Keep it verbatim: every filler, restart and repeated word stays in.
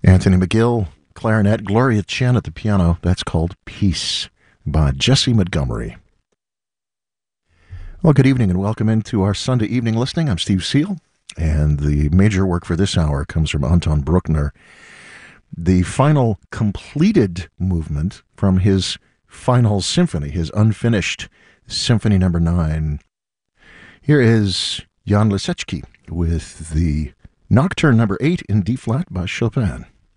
Anthony McGill, clarinet, Gloria Chen at the piano. That's called Peace by Jesse Montgomery. Well, good evening and welcome into our Sunday evening listening. I'm Steve Seal, and the major work for this hour comes from Anton Bruckner, the final completed movement from his final symphony, his unfinished Symphony Number Nine. Here is Jan Lisecki with the Nocturne Number Eight in D flat by Chopin.